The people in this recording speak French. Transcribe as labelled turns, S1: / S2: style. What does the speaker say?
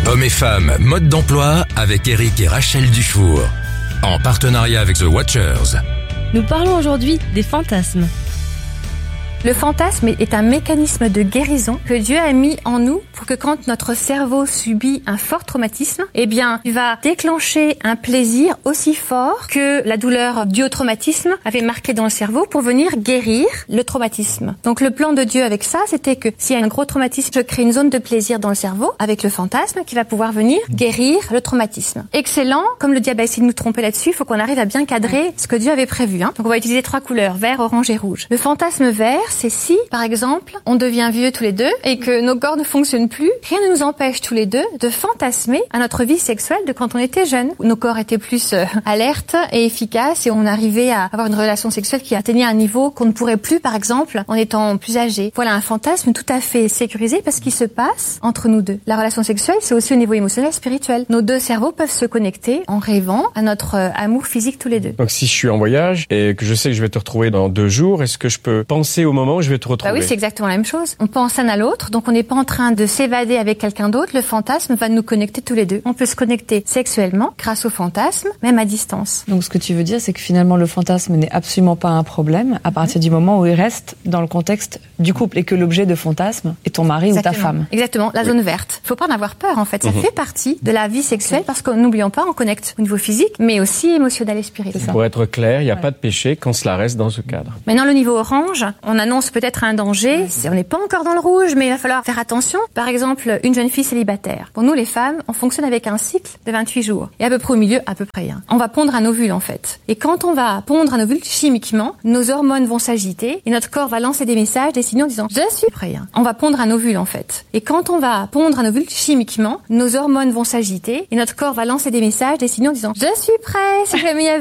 S1: Hommes et femmes, mode d'emploi avec Eric et Rachel Dufour. En partenariat avec The Watchers.
S2: Nous parlons aujourd'hui des fantasmes.
S3: Le fantasme est un mécanisme de guérison que Dieu a mis en nous pour que quand notre cerveau subit un fort traumatisme, il va déclencher un plaisir aussi fort que la douleur due au traumatisme avait marqué dans le cerveau pour venir guérir le traumatisme. Donc le plan de Dieu avec ça, c'était que s'il y a un gros traumatisme, je crée une zone de plaisir dans le cerveau avec le fantasme qui va pouvoir venir guérir le traumatisme. Excellent. Comme le diable a essayé de nous tromper là-dessus, il faut qu'on arrive à bien cadrer ce que Dieu avait prévu. Donc on va utiliser 3 couleurs, vert, orange et rouge. Le fantasme vert, c'est si, par exemple, on devient vieux tous les deux et que nos corps ne fonctionnent plus, rien ne nous empêche tous les deux de fantasmer à notre vie sexuelle de quand on était jeune. Nos corps étaient plus alertes et efficaces et on arrivait à avoir une relation sexuelle qui atteignait un niveau qu'on ne pourrait plus, par exemple, en étant plus âgé. Voilà un fantasme tout à fait sécurisé parce qu'il se passe entre nous deux. La relation sexuelle, c'est aussi au niveau émotionnel et spirituel. Nos deux cerveaux peuvent se connecter en rêvant à notre amour physique tous les deux.
S4: Donc si je suis en voyage et que je sais que je vais te retrouver dans 2 jours, est-ce que je peux penser au moment où je vais te retrouver?
S3: Oui, c'est exactement la même chose. On pense l'un à l'autre, donc on n'est pas en train de s'évader avec quelqu'un d'autre. Le fantasme va nous connecter tous les deux. On peut se connecter sexuellement grâce au fantasme, même à distance.
S5: Donc ce que tu veux dire, c'est que finalement le fantasme n'est absolument pas un problème à partir du moment où il reste dans le contexte du couple et que l'objet de fantasme est ton mari ou ta femme.
S3: Exactement, la zone verte. Faut pas en avoir peur en fait, ça fait partie de la vie sexuelle parce que n'oublions pas, on connecte au niveau physique mais aussi émotionnel et spirituel.
S4: Pour être clair, il n'y a pas de péché quand cela reste dans ce cadre.
S3: Maintenant le niveau orange, on annonce peut-être un danger, on n'est pas encore dans le rouge mais il va falloir faire attention. Par exemple, une jeune fille célibataire. Pour nous les femmes, on fonctionne avec un cycle de 28 jours et à peu près au milieu, à peu près. On va pondre un ovule en fait. Et quand on va pondre un ovule chimiquement, nos hormones vont s'agiter et notre corps va lancer des messages, des signaux en disant je suis prêt. On va pondre un ovule en fait. Et quand on va pondre un ovule chimiquement, nos hormones vont s'agiter et notre corps va lancer des messages, des signaux en disant je suis prêt, si jamais il y avait